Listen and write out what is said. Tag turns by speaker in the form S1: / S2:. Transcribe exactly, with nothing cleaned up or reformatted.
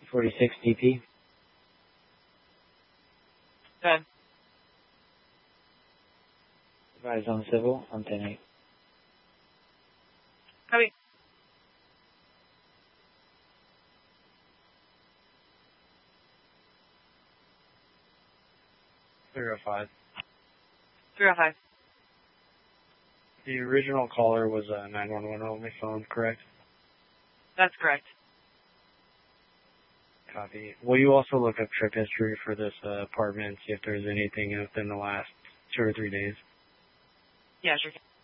S1: forty-six D P.
S2: Good.
S1: Advised on civil on ten eight.
S2: Copy.
S3: three oh five.
S2: three oh five.
S3: The original caller was a nine one one only phone, correct?
S2: That's correct.
S3: Copy. Will you also look up trip history for this uh, apartment and see if there's anything within the last two or three days?
S2: Yeah, sure.